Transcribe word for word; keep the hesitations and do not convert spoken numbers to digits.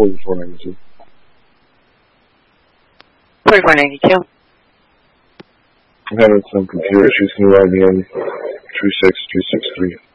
forty-four ninety-two. forty-four ninety-two. I'm having some computer issues. Can you log me in? two six two six three.